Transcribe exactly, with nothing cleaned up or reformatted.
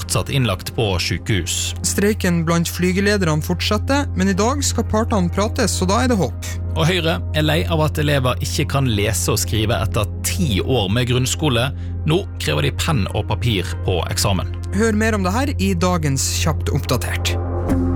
fortsatt innlagt på sykehus. Streiken blant flygelederne fortsetter, men i dag skal partene prates, så da er det håp. Og Høyre er lei av at elever ikke kan lese og skrive etter ti år med grunnskole. Nå krever de penn og papir på eksamen. Hør mer om det her i dagens Kjapt oppdatert.